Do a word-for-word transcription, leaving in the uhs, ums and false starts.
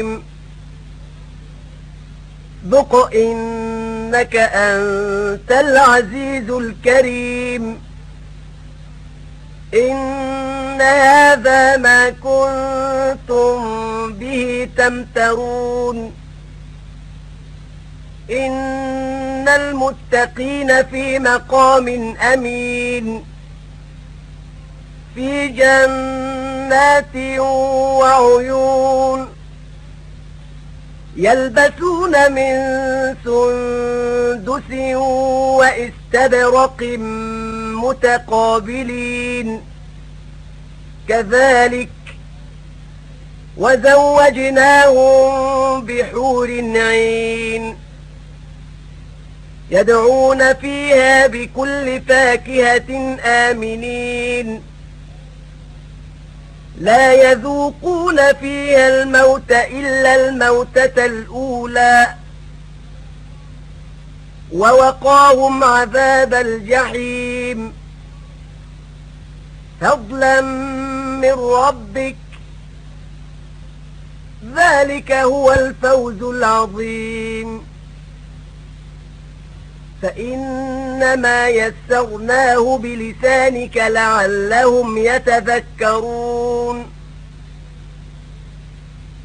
ذق إنك أنت العزيز الكريم. إن هذا ما كنتم به تمترون. إن المتقين في مقام أمين في جنات وعيون يلبسون من سندس واستبرق متقابلين كذلك وزوجناهم بحور عين يدعون فيها بكل فاكهة آمنين لا يذوقون فيها الموت إلا الموتة الأولى ووقاهم عذاب الجحيم فضلا من ربك ذلك هو الفوز العظيم. فإنما يسرناه بلسانك لعلهم يتذكرون.